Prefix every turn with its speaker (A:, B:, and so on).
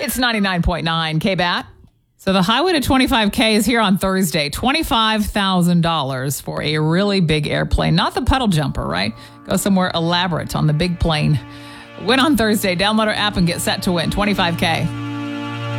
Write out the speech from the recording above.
A: It's 99.9 KBAT. So the highway to 25K is here on Thursday. $25,000 for a really big airplane. Not the puddle jumper, right? Go somewhere elaborate on the big plane. Win on Thursday. Download our app and get set to win 25K.